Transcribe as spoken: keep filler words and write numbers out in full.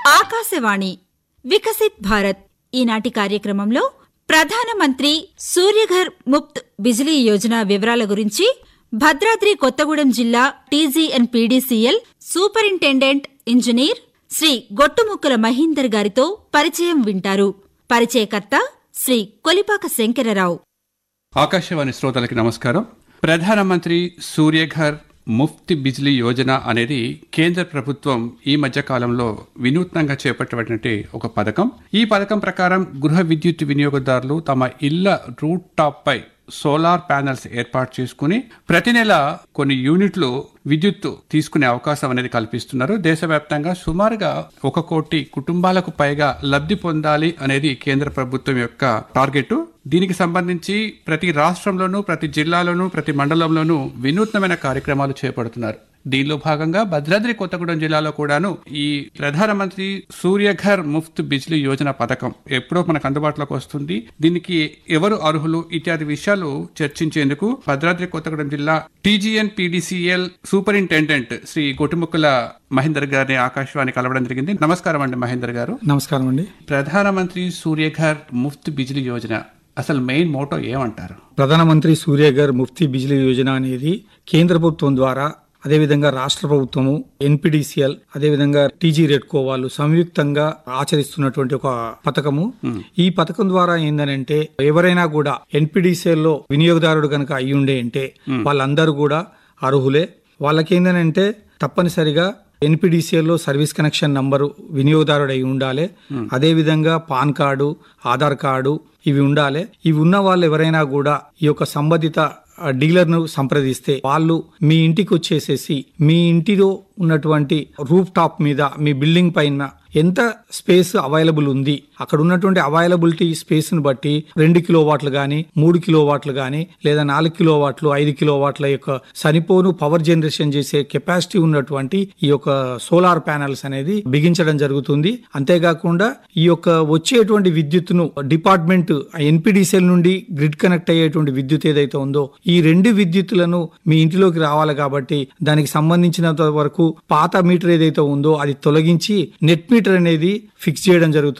ఆకాశవాణి వికసిత్ భారత్ ఈనాటి కార్యక్రమంలో ప్రధానమంత్రి సూర్యఘర్ ముఫ్త్ బిజిలీ యోజన వివరాల గురించి భద్రాద్రి కొత్తగూడెం జిల్లా TGNPDCL superintendent engineer Shri Gottumukkala Mahinder గారితో పరిచయం వింటారు. పరిచయకర్త శ్రీ కొలిపాక శంకరరావు. ఆకాశవాణి శ్రోతలకి నమస్కారం. ప్రధానమంత్రి సూర్యఘర్ ముఫ్త్ బిజిలీ యోజన అనేది కేంద్ర ప్రభుత్వం ఈ మధ్య కాలంలో వినూత్నంగా చేపట్టినటువంటి ఒక పథకం. ఈ పథకం ప్రకారం గృహ విద్యుత్ వినియోగదారులు తమ ఇళ్ల రూట్ టాప్ పై సోలార్ ప్యానెల్స్ ఏర్పాటు చేసుకుని ప్రతి నెల కొన్ని యూనిట్లు విద్యుత్ తీసుకునే అవకాశం అనేది కల్పిస్తున్నారు. దేశవ్యాప్తంగా సుమారుగా ఒక కోటి కుటుంబాలకు పైగా లబ్ధి పొందాలి అనేది కేంద్ర ప్రభుత్వం యొక్క టార్గెట్. దీనికి సంబంధించి ప్రతి రాష్ట్రంలోనూ, ప్రతి జిల్లాలోనూ, ప్రతి మండలంలోనూ వినూత్నమైన కార్యక్రమాలు చేపడుతున్నారు. దీనిలో భాగంగా భద్రాద్రి కొత్తగూడెం జిల్లాలో కూడాను ఈ ప్రధానమంత్రి సూర్యఘర్ ముఫ్త్ బిజిలీ యోజన పథకం ఎప్పుడో మనకు అందుబాటులోకి వస్తుంది. దీనికి ఎవరు అర్హులు ఇత్యాది విషయాలు చర్చించేందుకు భద్రాద్రి కొత్తగూడెం జిల్లా టీజీఎన్పీడీసీఎల్ సూపరింటెండెంట్ శ్రీ గొట్టుముక్కల మహేందర్ గారిని ఆకాశవాణి కలవడం జరిగింది. నమస్కారం అండి మహేందర్ గారు. నమస్కారం అండి. ప్రధానమంత్రి సూర్యఘర్ ముఫ్త్ బిజిలీ యోజన అసలు మెయిన్ మోటో ఏమంటారు? ప్రధానమంత్రి సూర్యఘర్ ముఫ్తీ బిజిలీ యోజన అనేది కేంద్ర ప్రభుత్వం ద్వారా, అదేవిధంగా రాష్ట్ర ప్రభుత్వము, ఎన్పీడీసీఎల్, అదేవిధంగా టీజీ రెడ్కో వాళ్ళు సంయుక్తంగా ఆచరిస్తున్నటువంటి ఒక పథకము. ఈ పథకం ద్వారా ఏందనంటే ఎవరైనా కూడా ఎన్పీడీసీఎల్ లో వినియోగదారుడు కనుక అయి ఉండే అంటే వాళ్ళందరూ కూడా అర్హులే. వాళ్ళకేందనంటే తప్పనిసరిగా ఎన్పీడీసీఎల్ లో సర్వీస్ కనెక్షన్ నంబరు వినియోగదారుడు అయి ఉండాలి. అదేవిధంగా పాన్ కార్డు, ఆధార్ కార్డు ఇవి ఉండాలి. ఇవి ఉన్న వాళ్ళు ఎవరైనా కూడా ఈ యొక్క సంబంధిత డీలర్ ను సంప్రదిస్తే వాళ్ళు మీ ఇంటికి వచ్చేసేసి మీ ఇంటిలో ఉన్నటువంటి రూఫ్ టాప్ మీద మీ బిల్డింగ్ పైన ఎంత స్పేస్ అవైలబుల్ ఉంది, అక్కడ ఉన్నటువంటి అవైలబిలిటీ స్పేస్ ను బట్టి రెండు కిలో వాట్లు గానీ, మూడు కిలో వాట్లు గానీ, లేదా నాలుగు కిలో వాట్లు, ఐదు కిలో వాట్ల యొక్క సరిపోను పవర్ జనరేషన్ చేసే కెపాసిటీ ఉన్నటువంటి ఈ యొక్క సోలార్ ప్యానెల్స్ అనేది బిగించడం జరుగుతుంది. అంతేకాకుండా ఈ యొక్క వచ్చేటువంటి విద్యుత్తును డిపార్ట్మెంట్ ఎన్పీడీసీఎల్ నుండి గ్రిడ్ కనెక్ట్ అయ్యేటువంటి విద్యుత్ ఏదైతే ఉందో ఈ రెండు విద్యుత్తులను మీ ఇంటిలోకి రావాలి. కాబట్టి దానికి సంబంధించినంత వరకు పాత మీటర్ ఏదైతే ఉందో అది తొలగించి నెట్ మీటర్ అనేది ఫిక్స్ చేయడం జరుగుతుంది.